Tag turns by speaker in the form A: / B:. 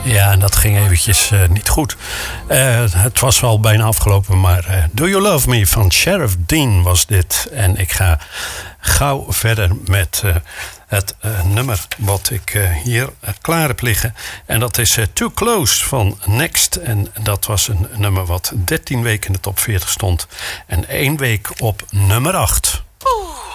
A: Ja, en dat ging eventjes niet goed. Het was al bijna afgelopen, maar Do You Love Me van Sheriff Dean was dit. En ik ga gauw verder met het nummer wat ik hier klaar heb liggen. En dat is Too Close van Next. En dat was een nummer wat 13 weken in de top 40 stond. En 1 week op nummer 8.